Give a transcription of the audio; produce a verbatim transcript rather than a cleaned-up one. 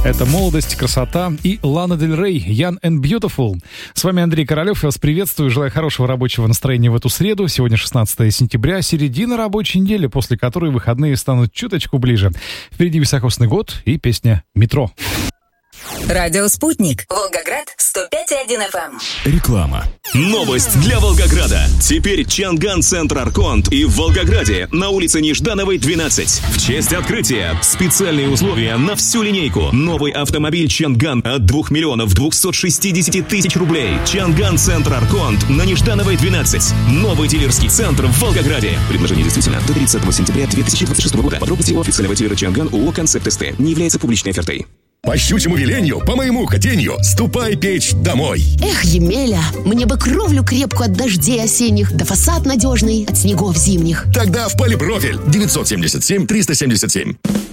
Это «Молодость, красота» и Лана Дель Рей «Young and Beautiful». С вами Андрей Королев, я вас приветствую, желаю хорошего рабочего настроения в эту среду. Сегодня шестнадцатое сентября, середина рабочей недели, после которой выходные станут чуточку ближе. Впереди високосный год и песня «Метро». Радио «Спутник». Волгоград, сто пять и один эф эм. Реклама. Новость для Волгограда. Теперь Чанган-центр Арконт и в Волгограде на улице Неждановой, двенадцать. В честь открытия специальные условия на всю линейку. Новый автомобиль Чанган от двух миллионов двухсот шестидесяти тысяч рублей. Чанган-центр Арконт на Неждановой, двенадцать. Новый дилерский центр в Волгограде. Предложение действительно до тридцатого сентября две тысячи двадцать шестого года. Подробности у официального дилера Чанган ООО «Концепт СТ». Не является публичной офертой. По щучьему велению, по моему хотению, ступай печь домой. Эх, Емеля, мне бы кровлю крепкую от дождей осенних, да фасад надежный от снегов зимних. Тогда в Полипрофиль девятьсот семьдесят семь триста семьдесят семь.